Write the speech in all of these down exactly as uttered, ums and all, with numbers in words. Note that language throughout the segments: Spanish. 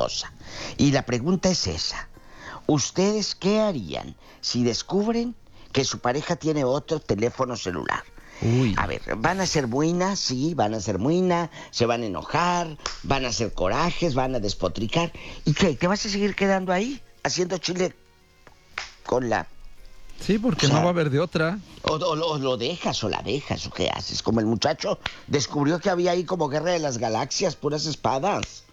furiosa. Y la pregunta es esa. ¿Ustedes qué harían si descubren que su pareja tiene otro teléfono celular? Uy. A ver, ¿van a ser buenas? Sí, van a ser buenas, se van a enojar, van a hacer corajes, van a despotricar. ¿Y qué? ¿Te vas a seguir quedando ahí haciendo chile con la... Sí, porque O sea, no va a haber de otra. O, o, o lo dejas o la dejas o qué haces? Como el muchacho descubrió que había ahí como guerra de las galaxias, puras espadas.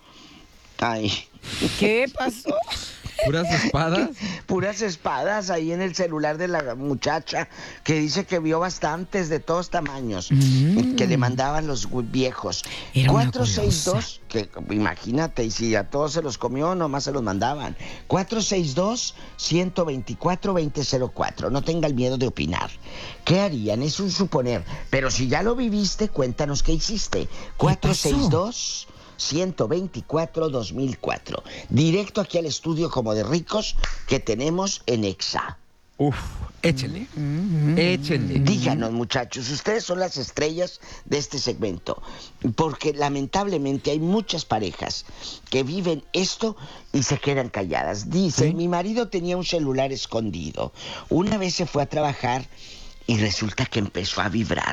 Ay, ¿Qué pasó? ¿Puras espadas? puras espadas ahí en el celular de la muchacha que dice que vio bastantes de todos tamaños Mm. que le mandaban los viejos. Era una cuatro seis golosa. dos, que imagínate, y si a todos se los comió, nomás se los mandaban. cuatro seis dos, uno dos cuatro, dos cero cero cuatro. No tenga el miedo de opinar. ¿Qué harían? Es un suponer. Pero si ya lo viviste, cuéntanos qué hiciste. cuatro seis dos, uno dos cuatro, dos mil cuatro. Directo aquí al estudio como de ricos que tenemos en Exa. Uf, échenle. Échenle. Díganos, muchachos, ustedes son las estrellas de este segmento, porque lamentablemente hay muchas parejas que viven esto y se quedan calladas. Dice, ¿Sí? mi marido tenía un celular escondido. Una vez se fue a trabajar y resulta que empezó a vibrar.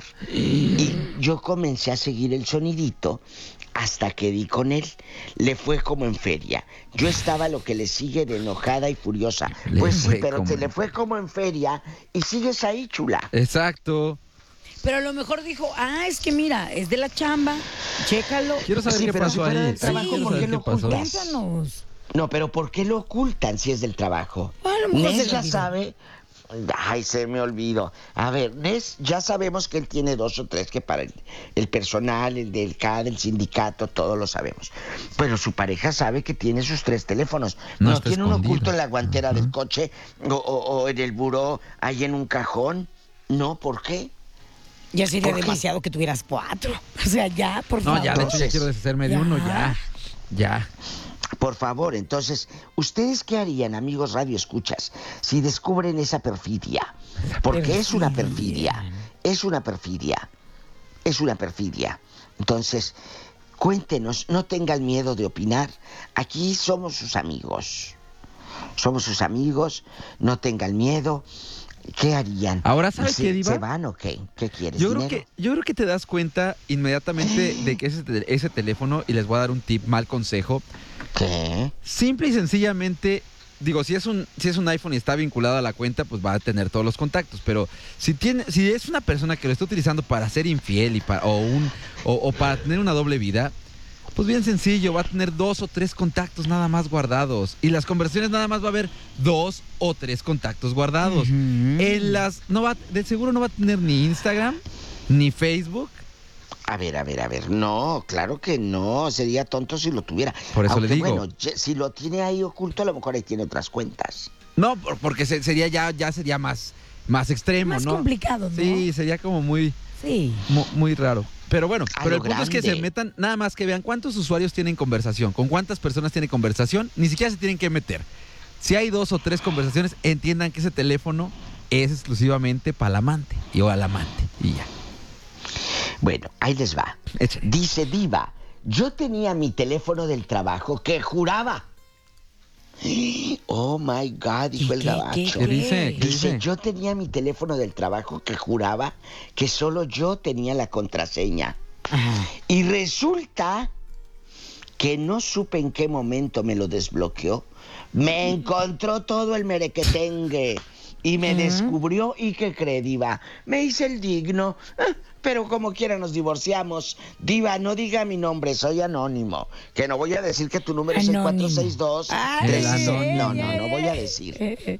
Y yo comencé a seguir el sonidito hasta que di con él. Le fue como en feria. Yo estaba lo que le sigue de enojada y furiosa. Le Pues sí, fue pero como te en- le fue como en feria y sigues ahí, chula. Exacto. Pero a lo mejor dijo, ah, es que mira, es de la chamba, chécalo. Quiero saber Sí, qué pero pasó si fuera ahí. del trabajo, Quiero ¿por saber qué qué lo pasó. ocultas? Cuéntanos. No, pero ¿por qué lo ocultan si es del trabajo? A lo mejor se Nes le ya olvidó. sabe... Ay, se me olvidó. A ver, Nes, ya sabemos que él tiene dos o tres que para el, el personal, el del C A D, el sindicato, todo lo sabemos. Pero su pareja sabe que tiene sus tres teléfonos. No ¿No, está tiene uno escondido. oculto en la guantera Ajá. del coche o, o- o en el buró, ahí en un cajón? No, ¿por qué? Ya sería ¿Por qué? demasiado que tuvieras cuatro. O sea, ya, por No, favor. ya, de hecho, ya Entonces, quiero deshacerme de ya. uno, ya. Ya. Por favor, entonces, ¿ustedes qué harían, amigos Radio Escuchas, si descubren esa perfidia? Porque es una perfidia, es una perfidia, es una perfidia. Entonces, cuéntenos, no tengan miedo de opinar. Aquí somos sus amigos. Somos sus amigos, no tengan miedo. ¿Qué harían? Ahora, ¿sabe ¿Se, qué, Diva? ¿Se van o qué? ¿Qué quieres, Yo creo, dinero? que, yo creo que te das cuenta inmediatamente de que ese, te- ese teléfono, y les voy a dar un tip, mal consejo, ¿Qué? simple y sencillamente, digo, si es un si es un iPhone y está vinculado a la cuenta, pues va a tener todos los contactos, pero si tiene si es una persona que lo está utilizando para ser infiel y para, o, un, o, o para tener una doble vida, pues bien sencillo, va a tener dos o tres contactos nada más guardados, y las conversaciones nada más va a haber dos o tres contactos guardados. Ujú. En las no va de seguro no va a tener ni Instagram ni Facebook. A ver, a ver, a ver. No, claro que no. Sería tonto si lo tuviera. Por eso le Aunque, digo. bueno, ye- si lo tiene ahí oculto, a lo mejor ahí tiene otras cuentas. No, por- porque se- sería ya ya sería más más extremo, Más ¿no? complicado, ¿no? Sí, sería como muy Sí. mu- muy raro. Pero bueno, A pero lo el punto es que grande. se metan, nada más que vean cuántos usuarios tienen conversación, con cuántas personas tienen conversación, ni siquiera se tienen que meter. Si hay dos o tres conversaciones, entiendan que ese teléfono es exclusivamente para el amante y o al amante y ya. Bueno, ahí les va. Échale. Dice Diva, yo tenía mi teléfono del trabajo que juraba. Oh my God, dijo ¿Y el qué, gabacho. qué, ¿Qué dice? ¿Qué Dice, dice? yo tenía mi teléfono del trabajo que juraba que solo yo tenía la contraseña. Ajá. Y resulta que no supe en qué momento me lo desbloqueó. Me encontró todo el merequetengue y me descubrió. ¿Y qué cree, Diva? Me hice el digno, ah, pero como quiera nos divorciamos. Diva, no diga mi nombre, soy anónimo. Que no voy a decir que tu número es el Anónimo. cuatro seis dos. Ay, El anónimo. No, no, no voy a decir. Eh, eh.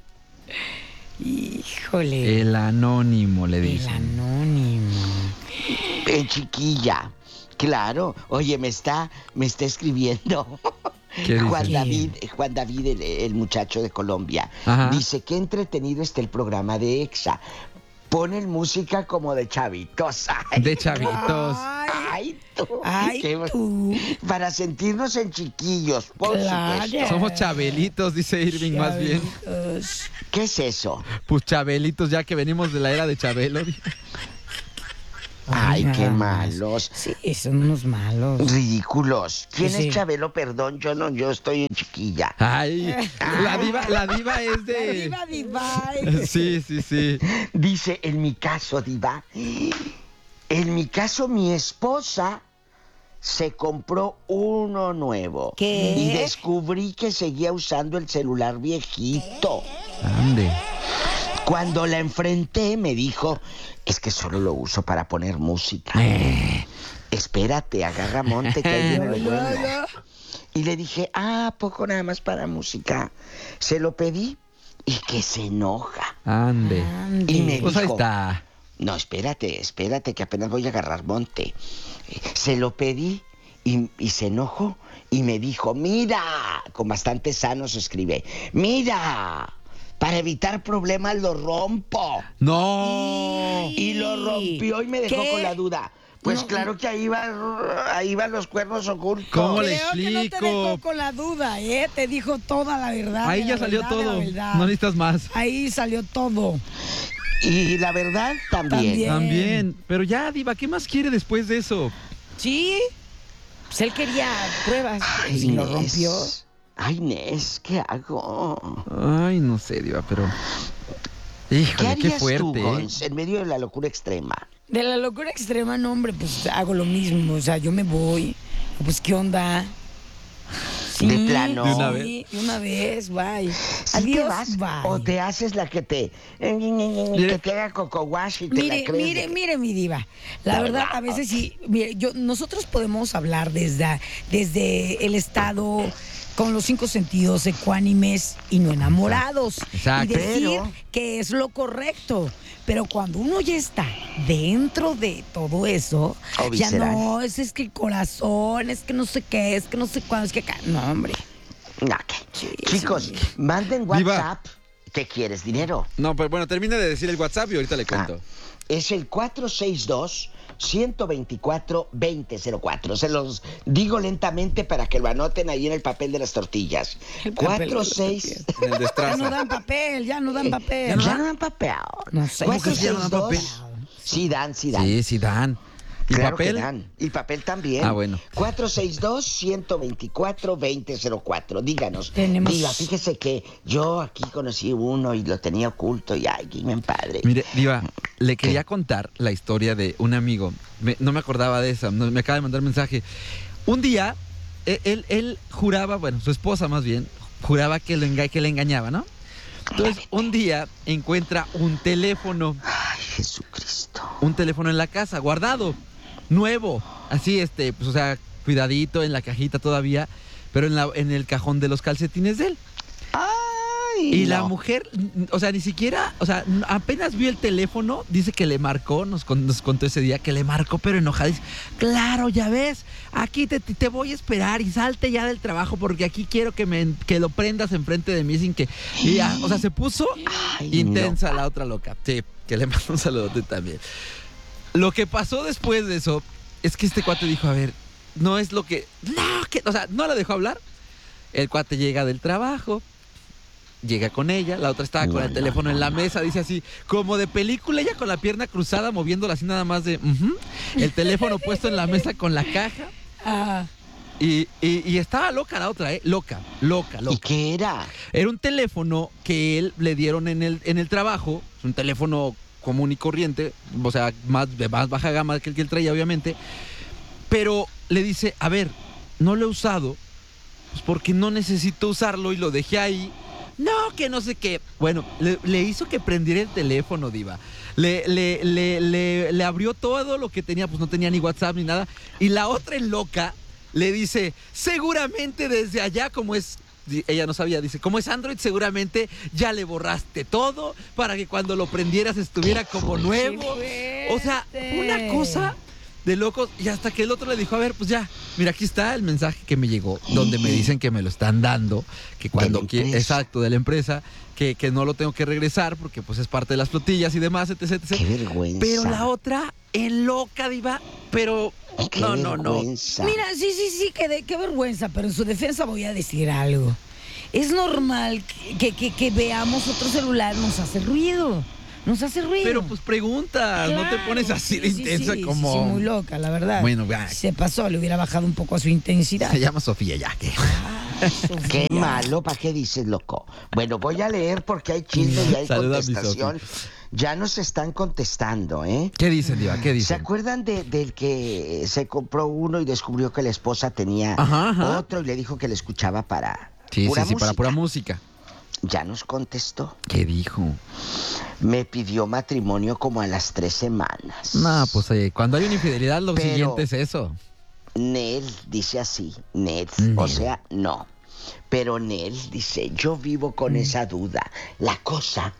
Híjole. El anónimo le El dicen. anónimo. En chiquilla. Claro. Oye, me está, me está escribiendo. ¿Qué dice? Juan David, Juan David, el, el muchacho de Colombia, Ajá. dice que entretenido está el programa de Exa. Ponen música como de chavitos. Ay, De chavitos. Ay, ay, tú. ay, Qué- tú. Para sentirnos en chiquillos, por Claro. supuesto. Somos chabelitos, dice Irving, más bien. Chavelitos. ¿Qué es eso? Pues chabelitos, ya que venimos de la era de Chabelo. Ay, Ay, qué nada más. malos. Sí, son unos malos. Ridículos. ¿Quién Sí. es Chabelo? Perdón, yo no, yo estoy en chiquilla. Ay, la diva, la diva es de. La diva Divine. Sí, sí, sí. Dice, en mi caso, diva, en mi caso, mi esposa se compró uno nuevo. ¿Qué? Y descubrí que seguía usando el celular viejito. Ande. Cuando la enfrenté, me dijo, es que solo lo uso para poner música. Eh. Espérate, agarra monte, que ahí viene lo Ya, bueno. ya. Y le dije, ah, poco nada más para música. Se lo pedí y que se enoja. Ande. Ande. Y me Pues ahí dijo, está. no, espérate, espérate, que apenas voy a agarrar monte. Se lo pedí y, y se enojó y me dijo, mira, con bastante sano se escribe, mira, para evitar problemas lo rompo. No. Y lo rompió y me dejó ¿Qué? con la duda. Pues No, claro que ahí va, ahí van los cuernos ocultos. ¿Cómo le Creo que no te explico? dejó con la duda, ¿eh? Te dijo toda la verdad. Ahí de ya la salió verdad, de la todo. verdad. No necesitas más. Ahí salió todo. Y la verdad también. También. También. Pero ya, diva, ¿qué más quiere después de eso? Sí. Pues él quería pruebas. Ay, y lo Inés. rompió. Ay, Inés, ¿qué hago? Ay, no sé, diva, pero. ¿Qué Híjole, qué, harías fuerte. tú, ¿eh? Gons, en medio de la locura extrema? De la locura extrema, no, hombre, pues hago lo mismo. O sea, yo me voy. Pues, ¿qué onda? De plano. ¿De una sí, de una vez, bye. ¿Sí Adiós, te vas bye. o te haces la que te que te haga coco wash y te Mire, la crees? mire, de- mire, mi diva. La La verdad, verdad. a veces sí. Mire, yo, nosotros podemos hablar desde, desde el estado con los cinco sentidos ecuánimes y no enamorados. Exacto. Y decir Pero- que es lo correcto. Pero cuando uno ya está dentro de todo eso, O ya visceral. no, es, es que el corazón, es que no sé qué, es que no sé cuándo, es que acá. No, hombre. No, ¿qué? Sí, Chicos, sí. manden Diva. WhatsApp. ¿Qué quieres? ¿Dinero? No, pues bueno, termina de decir el WhatsApp y ahorita le cuento. Ah, es el cuatro seis dos, uno dos cuatro, dos cero cero cuatro. Se los digo lentamente para que lo anoten ahí en el papel de las tortillas. El papel de las cuatro seis... tortillas. En el Ya no destraza. dan papel, ya no dan papel. Ya no dan papel. No sé. ¿Cómo que ya no dan papel? Sí dan, sí dan. Sí, sí dan. ¿Y Claro papel? que dan. Y papel también. Ah, bueno. cuatro seis dos, uno dos cuatro, dos cero cero cuatro. Díganos. Tenemos- Diga, fíjese que yo aquí conocí uno y lo tenía oculto y ay, qué bien padre. Mire, Diva, le quería contar la historia de un amigo. Me- no me acordaba de esa, no- me acaba de mandar mensaje. Un día, él, él, él juraba, bueno, su esposa más bien, juraba que le, enga- que le engañaba, ¿no? Entonces, un día encuentra un teléfono, Ay, Jesucristo. un teléfono en la casa, guardado, nuevo, así, este, pues, o sea, cuidadito en la cajita todavía, pero en, la, en el cajón de los calcetines de él. Ay, Y la no. mujer, n- o sea, ni siquiera, o sea, n- apenas vio el teléfono, dice que le marcó, nos, con- nos contó ese día que le marcó, pero enojada. Dice, claro, ya ves, aquí te, te- te voy a esperar y salte ya del trabajo porque aquí quiero que, me, que lo prendas enfrente de mí sin que... Y ya, o sea, se puso Ay, intensa la otra loca. Sí, que le mando un saludote también. Lo que pasó después de eso es que este cuate dijo, a ver, no es lo que... No, que, o sea, no la dejó hablar. El cuate llega del trabajo, llega con ella, la otra estaba con No, el no, teléfono no, en la no. mesa, dice así, como de película, ella con la pierna cruzada, moviéndola así nada más de... ujú, el teléfono puesto en la mesa con la caja. Ah, Y, y- y estaba loca la otra, ¿eh? Loca, loca, ¿Y loca. qué era? Era un teléfono que él le dieron en el, en el trabajo, un teléfono común y corriente, o sea, más, de más baja gama que el que él traía, obviamente. Pero le dice, a ver, no lo he usado, pues porque no necesito usarlo y lo dejé ahí. No, que no sé qué. Bueno, le, le hizo que prendiera el teléfono, diva. Le, le, le, le, le abrió todo lo que tenía, pues no tenía ni WhatsApp ni nada. Y la otra en loca le dice, seguramente desde allá, como es... Ella no sabía, dice, como es Android, seguramente ya le borraste todo para que cuando lo prendieras estuviera como nuevo. qué O sea, fuerte. una cosa de locos. Y hasta que el otro le dijo, a ver, pues ya, mira, aquí está el mensaje que me llegó, donde me dicen que me lo están dando, que cuando la quiera, empresa. exacto, de la empresa, que, que no lo tengo que regresar porque pues es parte de las flotillas y demás, etc, etcétera. Qué vergüenza. Pero la otra, en loca, diva, pero Qué no, no, no. vergüenza. mira, sí, sí, sí, qué, de- qué vergüenza, pero en su defensa voy a decir algo. Es normal que, que, que- que veamos otro celular, nos hace ruido. nos hace ruido. Pero pues preguntas, no te Claro, pones así sí, de sí, intensa sí, como... Sí, sí, muy loca, la verdad. Bueno, ya. Se pasó, le hubiera bajado un poco a su intensidad. Se llama Sofía ya, que... Qué malo, ¿para qué dices, loco? Bueno, voy a leer porque hay chisme y hay Saluda a mi contestación. Ya nos están contestando, ¿eh? ¿Qué dicen, Diva? ¿Qué ¿Se dicen? acuerdan de, del que se compró uno y descubrió que la esposa tenía Ajá, ajá. otro y le dijo que le escuchaba para Sí, pura sí, sí, música? para pura música. Ya nos contestó. ¿Qué dijo? Me pidió matrimonio como a las tres semanas. No, pues oye, cuando hay una infidelidad, lo Pero- siguiente es eso. Nel dice así, Nel, Nel. o sea, no. Pero Nel dice, yo vivo con esa duda. La cosa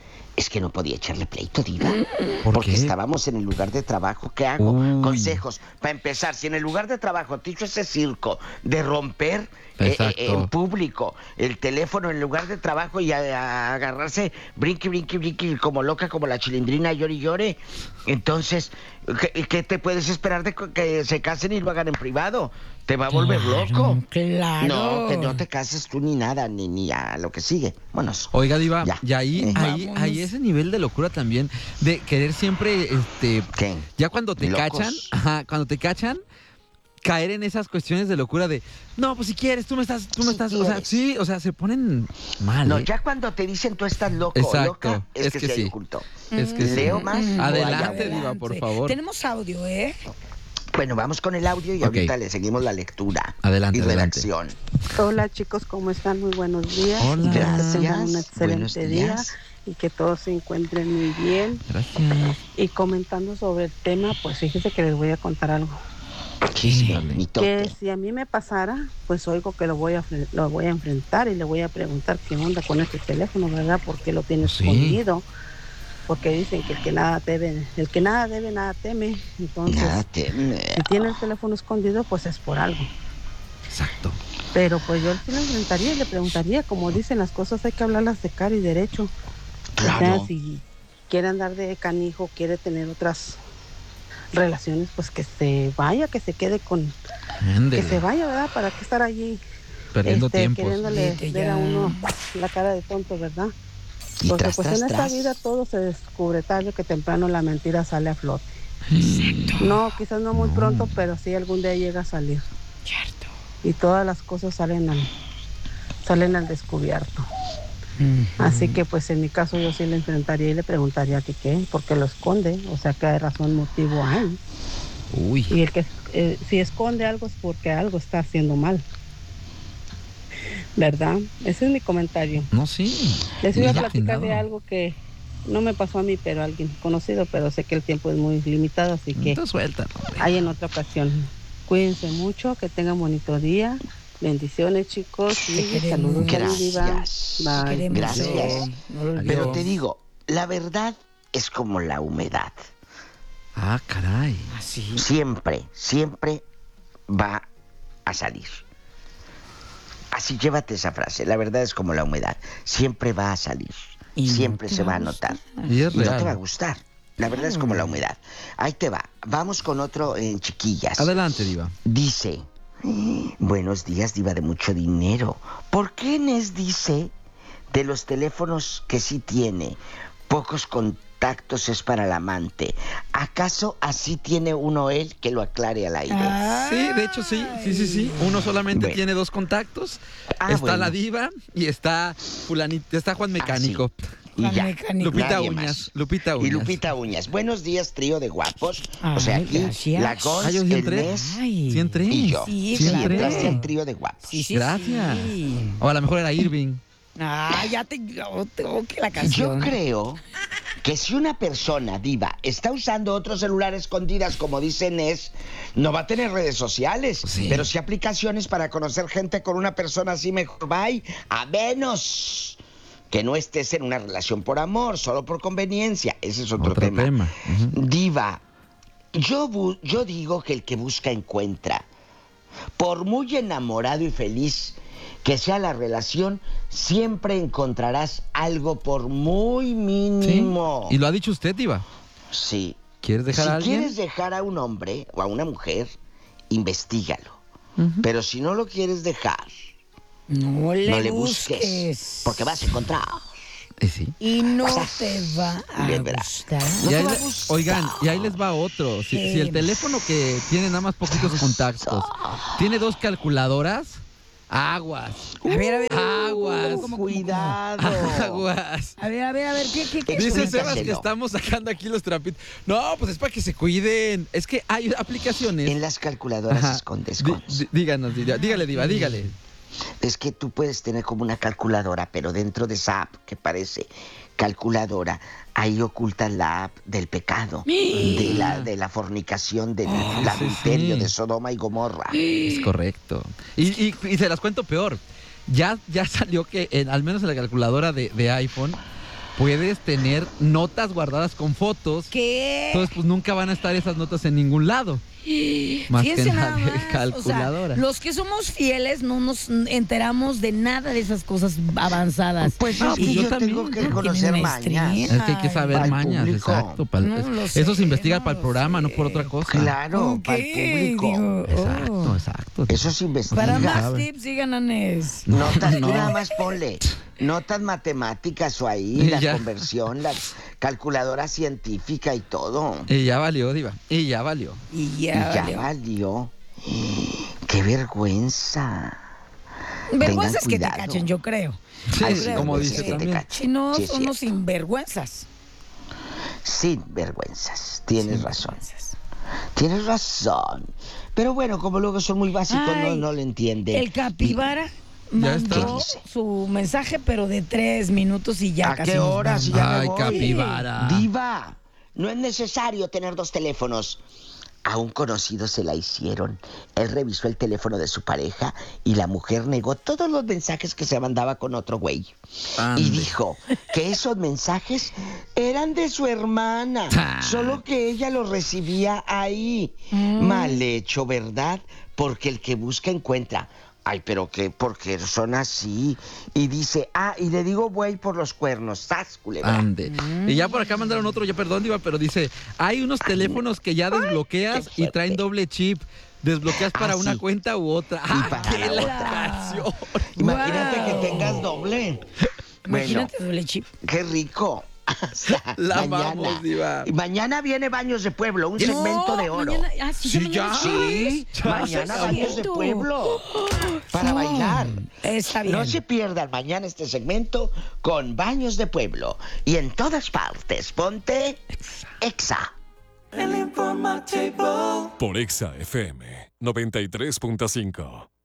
es que no podía echarle pleito, Diva. ¿Por porque qué? estábamos en el lugar de trabajo. ¿Qué hago? Uy. Consejos. Para empezar, si en el lugar de trabajo te hizo ese circo de romper eh, Exacto. eh, en público el teléfono en el lugar de trabajo y a, a agarrarse brinqui, brinqui, brinqui, como loca, como la chilindrina, llore y llore, entonces, ¿qué, qué te puedes esperar de que se casen y lo hagan en privado? Te va a volver loco. Claro. No, que no te cases tú ni nada, ni, ni a lo que sigue. Bueno, Oiga, Diva, Ya. y ahí, Eh. ahí, Vámonos. ahí ese nivel de locura también, de querer siempre, este, ¿qué? ya cuando te Locos. cachan, ajá, cuando te cachan, caer en esas cuestiones de locura de, no, pues si quieres, tú me estás, tú me Si estás, o sea, quieres. sí, o sea, se ponen mal. No, ¿eh? ya cuando te dicen tú estás loco Exacto, o loca, es, es que, que se hay sí. oculto. Es que sí. ¿Leo más? Mm, Adelante, Vaya, Diva, por favor. Tenemos audio, ¿eh? Bueno, vamos con el audio y Ok. ahorita le seguimos la lectura Adelante, y adelante. redacción. Hola chicos, ¿cómo están? Muy buenos días. Hola. Y que Gracias, tengan un buenos excelente día días. y que todos se encuentren muy bien. Gracias. Y comentando sobre el tema, pues fíjese que les voy a contar algo. Chisme, Dale. mitote. Que si a mí me pasara, pues oigo que lo voy a fre- lo voy a enfrentar y le voy a preguntar qué onda con este teléfono, ¿verdad? ¿Por qué lo tiene Sí. escondido? Porque dicen que el que nada debe, el que nada debe, nada teme. Entonces, Nada teme. si tiene el teléfono escondido, pues es por algo. Exacto. Pero pues yo sí lo enfrentaría y le preguntaría, como dicen las cosas, hay que hablarlas de cara y derecho. O sea, Claro. si quiere andar de canijo, quiere tener otras relaciones, pues que se vaya, que se quede con, Ándele, que se vaya, ¿verdad? ¿Para qué estar allí perdiendo este, tiempos. queriéndole Vete ver ya. a uno la cara de tonto, ¿verdad? Y Porque tras, pues tras, en esta tras. vida todo se descubre, tarde que temprano la mentira sale a flote. No, quizás no muy No. pronto, pero sí algún día llega a salir. Cierto. Y todas las cosas salen al, salen al descubierto. Así que pues en mi caso yo sí le enfrentaría y le preguntaría que qué, porque lo esconde, o sea, qué razón, motivo hay. Uy. Y el que eh, si esconde algo es porque algo está haciendo mal, ¿verdad? Ese es mi comentario. No, sí. Les iba a Bien platicar de atinado. algo que no me pasó a mí, pero a alguien conocido, pero sé que el tiempo es muy limitado, así que Entonces suelta, hombre. hay en otra ocasión. Cuídense mucho, que tengan bonito día. Bendiciones, chicos. Te Y queremos. saludos a mi diva. Gracias. Te Bye. queremos, Gracias. Leo. No lo Pero olvides. te digo, la verdad es como la humedad. Ah, caray. Así. Siempre, siempre va a salir. Así llévate esa frase. La verdad es como la humedad. Siempre va a salir. Y no Siempre te se va va a a notar. Y es Y no te va a real. gustar. La verdad es como la humedad. Ahí te va. Vamos con otro en chiquillas. Adelante, Diva. Dice, buenos días, diva de mucho dinero. ¿Por qué Nes dice de los teléfonos que sí tiene pocos contactos es para el amante? ¿Acaso así tiene uno él? Que lo aclare al aire. Ah. Sí, de hecho sí, sí, sí, sí. Uno solamente Bueno. tiene dos contactos. Ah, está bueno. la Diva y está fulanito, está Juan Mecánico. Y Juan ya. Mecánico. Lupita Nadie Uñas, más. Lupita Y Uñas. Lupita Uñas. Buenos días, trío de guapos. Ay, o sea, aquí gracias. la Gons, Ah, yo sí el entré. Nes Ay. Sí entré. y yo. Sí, Sí Sí, claro. entraste al trío de guapos. Sí, sí, Gracias. sí. O a lo mejor era Irving. Ah, ya te... oh, tengo que la Yo canción. creo que si una persona, diva, está usando otro celular escondidas, como dice Nes, no va a tener redes sociales, Sí. pero sí aplicaciones para conocer gente con una persona así mejor. Bye, a menos que no estés en una relación por amor, solo por conveniencia. Ese es otro, Otro tema. tema. Ujú. Diva, yo, bu- yo digo que el que busca encuentra. Por muy enamorado y feliz que sea la relación, siempre encontrarás algo por muy Sí. mínimo. Y lo ha dicho usted, Diva. Sí. ¿Quieres dejar si a alguien? quieres dejar a un hombre o a una mujer, investígalo. Ujú. Pero si no lo quieres dejar, No le, no le busques. busques, porque vas a encontrar. ¿Y sí? Y no te va a Bien, verás. gustar. No Y te ahí va a le- gustar. oigan, y ahí les va otro. Si, si el teléfono que tiene nada más poquitos contactos tiene dos calculadoras, aguas. A ver, a ver. Aguas. ¿Cómo, cómo, cómo? Cuidado. Aguas. A ver, a ver, a ver, ¿qué, qué, qué? Dice Explícaselo. Sebas que estamos sacando aquí los trapitos. No, pues es para que se cuiden. Es que hay aplicaciones. En las calculadoras Ajá. escondes Di- cosas. di- díganos, di- dígale, Diva, dígale. Es que tú puedes tener como una calculadora, pero dentro de esa app que parece calculadora, ahí ocultas la app del pecado, de la, de la fornicación, del Ah, sí, adulterio, sí. de Sodoma y Gomorra. Es correcto. Y, y- y se las cuento peor. Ya, ya salió que, en- al menos en la calculadora de, de iPhone, puedes tener notas guardadas con fotos. ¿Qué? Entonces, pues nunca van a estar esas notas en ningún lado. Más que Fíjense en la nada de más, calculadora. O sea, los que somos fieles no nos enteramos de nada de esas cosas avanzadas. Pues No, es que pues yo yo también. tengo que No conocer tienen mañas. maestría. Es que hay que saber Al mañas, público. exacto. pal- No es- lo sé, eso se investiga no para el lo programa, no sé. por otra cosa. Claro, para el Ok, público. digo, Exacto, oh. exacto. Eso se investiga. Para Sí, más sabe. tips, sigan a Nes. Notas, No. tú nada más ponle notas matemáticas o ahí, Y la ya. conversión, la calculadora científica y todo. Y ya valió, Diva. Y ya valió. Y Y ya, ya valió. valió. ¡Qué vergüenza! Vergüenza es que te cuidado. cachen, yo creo. Sí, Ay, Yo creo como que dice que te también. cachen. Si no, Sí, es son unos cierto. sinvergüenzas. Sin vergüenzas, tienes Sin razón. Tienes razón. Pero bueno, como luego son muy básicos, no, Ay, no lo entienden. El capibara Ya está. mandó ¿Qué dice? su mensaje, pero de tres minutos y ya ¿A casi qué nos hora? vamos. Si ya me Ay, voy. capibara. Diva, no es necesario tener dos teléfonos. A un conocido se la hicieron. Él revisó el teléfono de su pareja y la mujer negó todos los mensajes que se mandaba con otro güey. Ande. Y dijo que esos mensajes eran de su hermana, Ta. solo que ella los recibía ahí. Mm. Mal hecho, ¿verdad? Porque el que busca encuentra. Ay, pero qué, porque son así. Y dice, ah, y le digo güey por los cuernos, ¡sas, culebra! Ande. Y ya por acá mandaron otro, ya perdón, Diva, pero dice, hay unos teléfonos que ya desbloqueas qué y traen fuerte. doble chip. Desbloqueas para Ah, una sí. cuenta u otra. Y ¡Ah, para qué la la otra. canción! Imagínate Wow. que tengas doble. Bueno, Imagínate doble chip. qué rico. Hasta La mañana. amamos, Diva. Y mañana viene Baños de Pueblo, un segmento de oro. Mañana, ah, sí, Sí, ya mañana ya. Sí, Ya, mañana sí, Baños de cierto. Pueblo. Para No, bailar. Está bien. No se pierdan mañana este segmento con Baños de Pueblo. Y en todas partes, ponte Exa. Por Exa F M noventa y tres punto cinco.